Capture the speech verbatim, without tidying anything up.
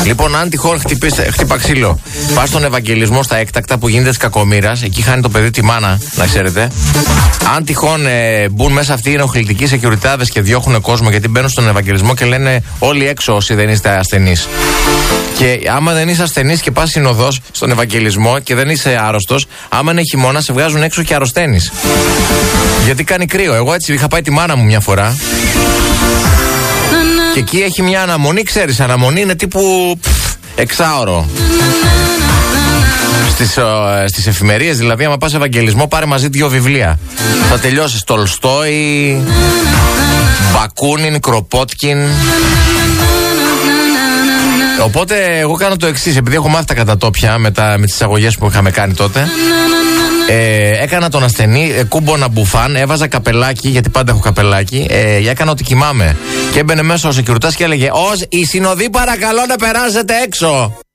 Λοιπόν, αν τυχόν χτύπα ξύλο, πα στον Ευαγγελισμό στα έκτακτα που γίνεται τη κακομοίρας, εκεί χάνει το παιδί τη μάνα, να ξέρετε. Αν τυχόν ε, μπουν μέσα αυτοί οι ενοχλητικοί σεκιουριτάδες και διώχνουν κόσμο, γιατί μπαίνουν στον Ευαγγελισμό και λένε όλοι έξω όσοι δεν είστε ασθενείς. Και άμα δεν είσαι ασθενής και πας συνοδός στον Ευαγγελισμό και δεν είσαι άρρωστος, άμα είναι χειμώνα, σε βγάζουν έξω και αρρωσταίνεις. Γιατί κάνει κρύο. Εγώ έτσι είχα πάει τη μάνα μου μια φορά. Και εκεί έχει μια αναμονή, ξέρεις, αναμονή είναι τύπου πφ, εξάωρο. Στις, ε, στις εφημερίες, δηλαδή, άμα πας Ευαγγελισμό, πάρε μαζί δύο βιβλία. Θα τελειώσεις Τολστόι, Μπακούνιν, Κροπότκιν. Οπότε εγώ κάνω το εξής, επειδή έχω μάθει τα κατατόπια με, τα, με τις εισαγωγές που είχαμε κάνει τότε. Ε, έκανα τον ασθενή, ε, κούμπονα μπουφάν, έβαζα καπελάκι, γιατί πάντα έχω καπελάκι, ε, έκανα ότι κοιμάμαι. Και έμπαινε μέσα ο σεκιουριτάς και έλεγε: «Ως, οι συνοδοί παρακαλώ να περάσετε έξω».